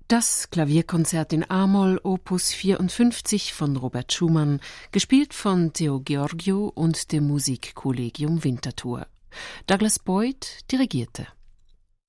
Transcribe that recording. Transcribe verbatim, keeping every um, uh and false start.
Das Klavierkonzert in A-Moll Opus vierundfünfzig von Robert Schumann, gespielt von Theo Georgiou und dem Musikkollegium Winterthur. Douglas Boyd dirigierte.